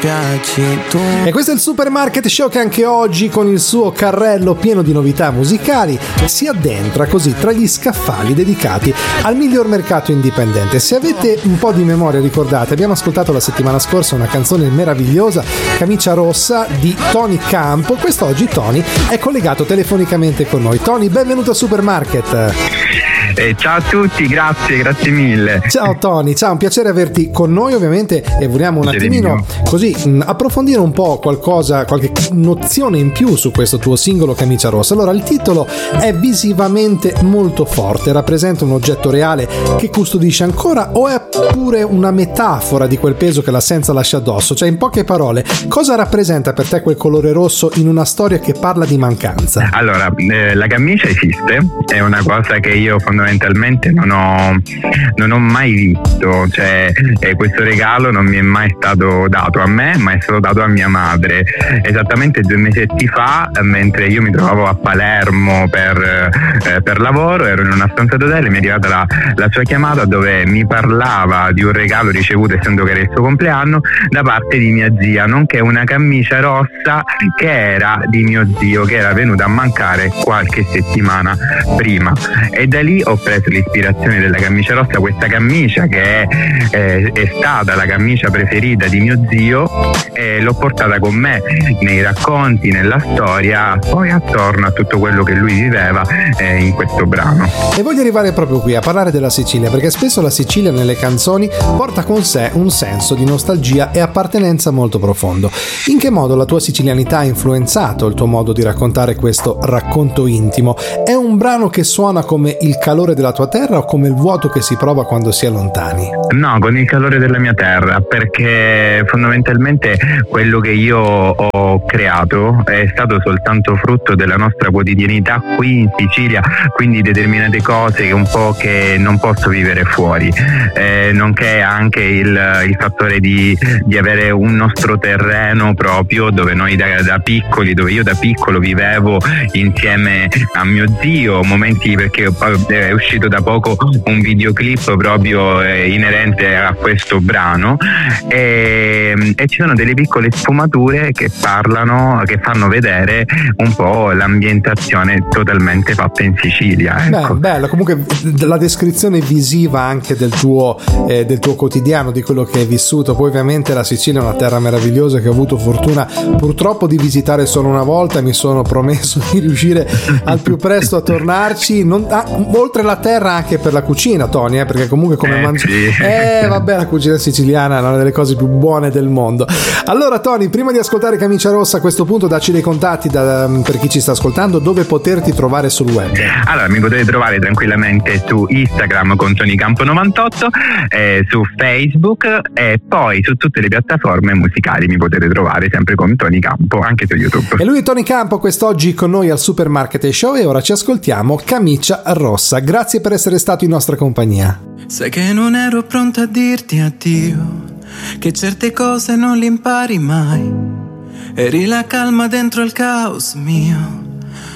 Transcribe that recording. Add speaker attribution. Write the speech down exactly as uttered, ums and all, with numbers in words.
Speaker 1: piaci tu.
Speaker 2: E questo è il Supermarket Show che anche oggi, con il suo carrello pieno di novità musicali, si addentra così tra gli scaffali dedicati al miglior mercato indipendente. Se avete un po' di memoria, ricordate, abbiamo ascoltato la settimana scorsa una canzone meravigliosa, Camicia Rossa, di Tony Campo. Quest'oggi Tony è collegato telefonicamente con noi. Tony, benvenuto a Supermarket.
Speaker 3: Eh, ciao a tutti, grazie, grazie mille.
Speaker 2: Ciao Tony, ciao, un piacere averti con noi ovviamente, e vogliamo un attimino così mh, approfondire un po' qualcosa, qualche nozione in più su questo tuo singolo Camicia Rossa. Allora, il titolo è visivamente molto forte, rappresenta un oggetto reale che custodisce ancora, o è pure una metafora di quel peso che l'assenza lascia addosso? Cioè, in poche parole, cosa rappresenta per te quel colore rosso in una storia che parla di mancanza?
Speaker 3: Allora, eh, la camicia esiste, è una cosa che io fondamentalmente non ho, non ho mai visto, cioè eh, questo regalo non mi è mai stato dato a me, ma è stato dato a mia madre esattamente due mesetti fa, mentre io mi trovavo a Palermo per, eh, per lavoro, ero in una stanza d'hotel e mi è arrivata la, la sua chiamata dove mi parlava di un regalo ricevuto, essendo che era il suo compleanno, da parte di mia zia, nonché una camicia rossa che era di mio zio, che era venuta a mancare qualche settimana prima, e da lì ho preso l'ispirazione della camicia rossa. Questa camicia che è, eh, è stata la camicia preferita di mio zio, e l'ho portata con me nei racconti, nella storia, poi attorno a tutto quello che lui viveva eh, in questo brano.
Speaker 2: E voglio arrivare proprio qui a parlare della Sicilia, perché spesso la Sicilia nelle canzoni porta con sé un senso di nostalgia e appartenenza molto profondo. In che modo la tua sicilianità ha influenzato il tuo modo di raccontare questo racconto intimo? È un brano che suona come il calore della tua terra o come il vuoto che si prova quando si è lontani?
Speaker 3: No, con il calore della mia terra, perché fondamentalmente quello che io ho creato è stato soltanto frutto della nostra quotidianità qui in Sicilia, quindi determinate cose che un po' che non posso vivere fuori, eh, nonché anche il, il fattore di, di avere un nostro terreno proprio dove noi da, da piccoli, dove io da piccolo vivevo insieme a mio zio, momenti, perché è uscito da poco un videoclip proprio eh, inerente a questo brano, e, e ci sono delle piccole sfumature che parlano, che fanno vedere un po' l'ambientazione totalmente fatta in Sicilia, ecco.
Speaker 2: Beh, bello, comunque la descrizione visiva anche del tuo, eh, del tuo quotidiano, di quello che hai vissuto. Poi ovviamente la Sicilia è una terra meravigliosa che ho avuto fortuna purtroppo di visitare solo una volta, e mi sono promesso di riuscire al più presto a tornarci, non, ah, oltre la terra anche per la cucina, Tony, eh, perché comunque come
Speaker 3: eh,
Speaker 2: mangi
Speaker 3: sì.
Speaker 2: eh vabbè, la cucina siciliana è una delle cose più buone del mondo. Allora Tony, prima di ascoltare Camicia Rossa, a questo punto dacci dei contatti da, per chi ci sta ascoltando, dove poterti trovare sul web.
Speaker 3: Allora, mi potete trovare tranquillamente su Instagram con Tony Campo novantotto, eh, su Facebook, e poi su tutte le piattaforme musicali mi potete trovare sempre con Tony Campo, anche su YouTube.
Speaker 2: E lui è Tony Campo, quest'oggi con noi al Supermarket Show, e ora ci ascoltiamo Camicia Rossa. Grazie per essere stato in nostra compagnia.
Speaker 1: Sai che non ero pronta a dirti addio, che certe cose non le impari mai. Eri la calma dentro il caos mio,